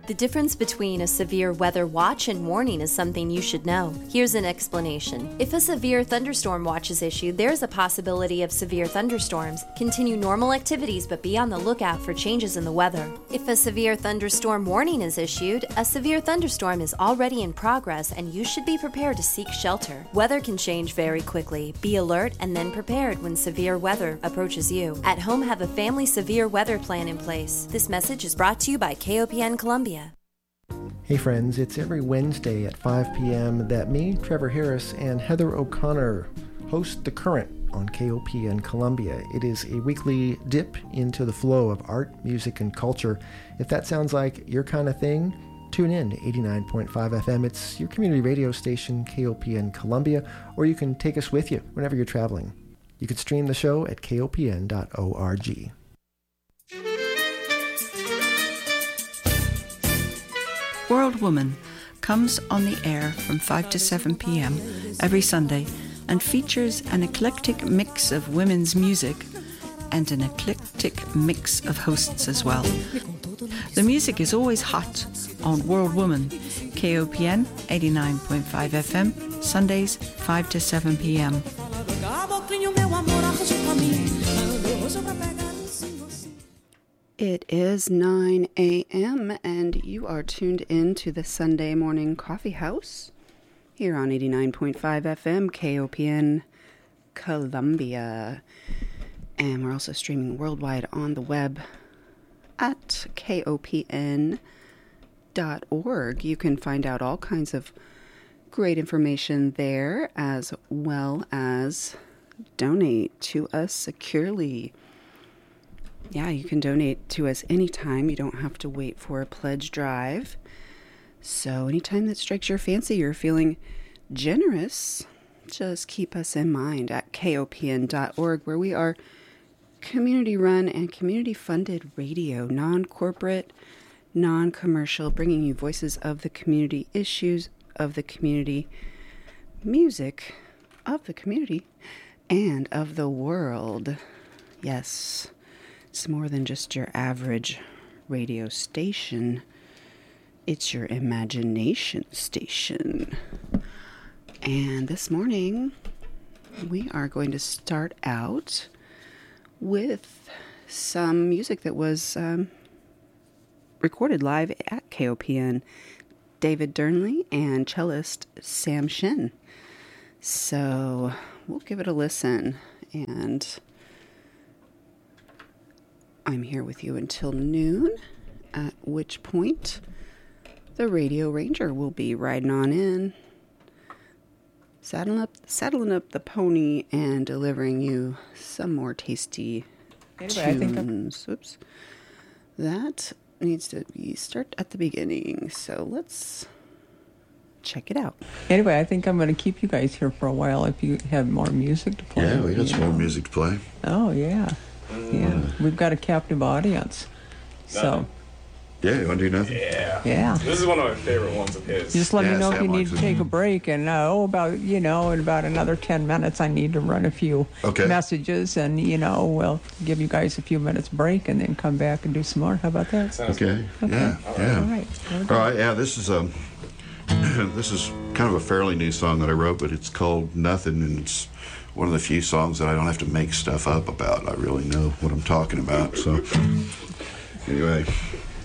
The difference between a severe weather watch and warning is something you should know. Here's an explanation. If a severe thunderstorm watch is issued, there is a possibility of severe thunderstorms. Continue normal activities, but be on the lookout for changes in the weather. If a severe thunderstorm warning is issued, a severe thunderstorm is already in progress and you should be prepared to seek shelter. Weather can change very quickly. Be alert and then prepared when severe weather approaches you. At home, have a family severe weather plan in place. This message is brought to you by KOPN Columbia. Hey friends, it's every Wednesday at 5 p.m. that me, Trevor Harris, and Heather O'Connor host The Current on KOPN Columbia. It is a weekly dip into the flow of art, music, and culture. If that sounds like your kind of thing, tune in to 89.5 FM. It's your community radio station, KOPN Columbia, or you can take us with you whenever you're traveling. You can stream the show at kopn.org. World Woman comes on the air from 5 to 7 p.m. every Sunday and features an eclectic mix of women's music and an eclectic mix of hosts as well. The music is always hot on World Woman, KOPN 89.5 FM, Sundays 5 to 7 p.m. It is 9 a.m. and you are tuned in to the Sunday Morning Coffee House here on 89.5 FM KOPN Columbia. And we're also streaming worldwide on the web at kopn.org. You can find out all kinds of great information there, as well as donate to us securely. Yeah, you can donate to us anytime. You don't have to wait for a pledge drive. So anytime that strikes your fancy, you're feeling generous, just keep us in mind at kopn.org, where we are community-run and community-funded radio, non-corporate, non-commercial, bringing you voices of the community, issues of the community, music of the community, and of the world. Yes, it's more than just your average radio station. It's your imagination station. And this morning, we are going to start out with some music that was recorded live at KOPN. David Durnley and cellist Sam Shin. So we'll give it a listen, and I'm here with you until noon, at which point the Radio Ranger will be riding on in, saddling up the pony and delivering you some more tasty tunes. Oops. That needs to be start at the beginning, so let's check it out. Anyway, I think I'm going to keep you guys here for a while if you have more music to play. Yeah, we got some more music to play. Oh, yeah. Yeah, we've got a captive audience. So, yeah, you want to do nothing? Yeah. This is one of my favorite ones of his. Just let me know if Sam you need to take a break. And in about another 10 minutes, I need to run a few messages, and we'll give you guys a few minutes break, and then come back and do some more. How about that? Sounds good. Yeah. All right. All right. Yeah. This is this is kind of a fairly new song that I wrote, but it's called Nothing, and it's one of the few songs that I don't have to make stuff up about. I really know what I'm talking about. So, anyway.